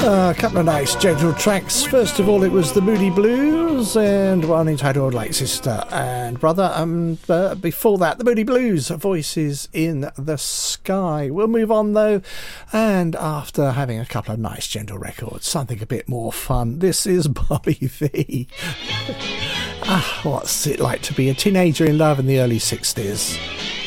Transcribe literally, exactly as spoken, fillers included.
A couple of nice gentle tracks. First of all, it was the Moody Blues and one entitled Like Sister and Brother. And uh, before that, the Moody Blues, Voices in the Sky. We'll move on though, and after having a couple of nice gentle records, something a bit more fun. This is Bobby Vee. Ah, what's it like to be a teenager in love in the early sixties?